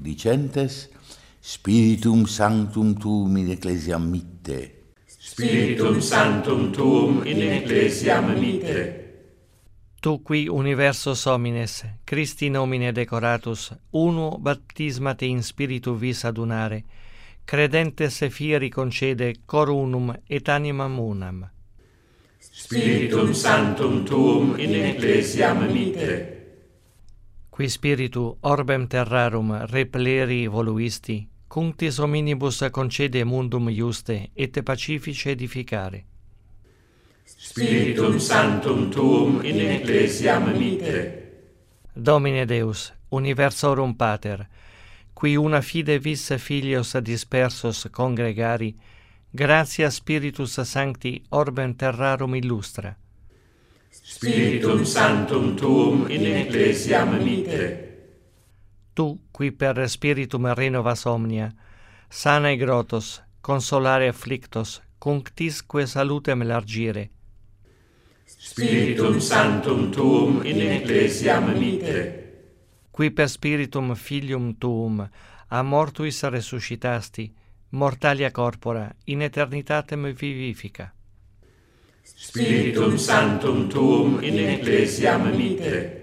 dicentes, Spiritum Sanctum Tuum in Ecclesiam mitte. Spiritum Sanctum Tuum in Ecclesiam mitte. Tu qui universos homines, Christi nomine decoratus, uno baptismate in spiritu vis adunare, credentes fieri concede cor unum et animam unam. Spiritum Sanctum Tuum in Ecclesiam mitte. Qui spiritu orbem terrarum repleri voluisti, cunctis hominibus concede mundum iuste et pacifice edificare. Spiritum Sanctum Tuum in Ecclesiam mitte. Domine Deus, universorum Pater, qui una fide vis filios dispersos congregari, gratia Spiritus Sancti orbem terrarum illustra. Spiritum Sanctum Tuum in Ecclesiam mitte. Tu, qui per Spiritum renovas omnia, sanae grottos, consolare afflictos, cunctisque salutem largire. Spiritum Sanctum Tuum in Ecclesiam mitte. Qui per Spiritum Filium Tuum a mortuis resuscitasti, mortalia corpora in eternitatem vivifica. Spiritum Sanctum Tuum in Ecclesiam mitte.